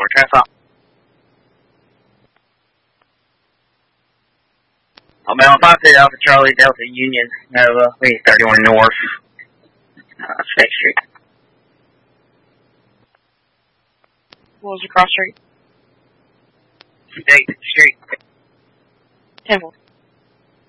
traffic. I'm on 52 Alpha Charlie Delta Union, Nova, we 31 North, State Street. What was the cross street? State Street. Temple.